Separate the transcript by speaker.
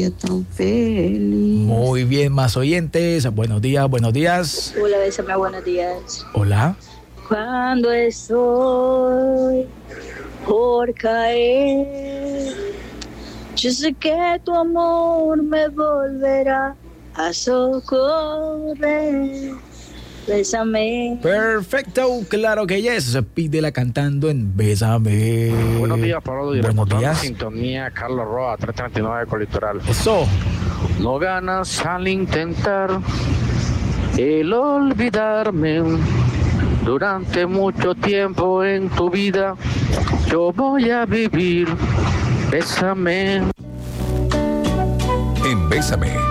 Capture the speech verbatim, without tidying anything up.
Speaker 1: Tan feliz.
Speaker 2: Muy bien, más oyentes. Buenos días, buenos días.
Speaker 3: Hola, bésame, buenos días.
Speaker 2: Hola.
Speaker 3: Cuando estoy por caer, yo sé que tu amor me volverá a socorrer. Bésame.
Speaker 2: Perfecto, claro que yes. Pídela cantando en Bésame.
Speaker 4: Buenos días, Pablo.
Speaker 2: Buenos días.
Speaker 4: Sintonía, Carlos Roa, trescientos treinta y nueve Colitoral.
Speaker 2: Eso.
Speaker 4: No ganas al intentar el olvidarme. Durante mucho tiempo en tu vida yo voy a vivir. Bésame.
Speaker 5: En Bésame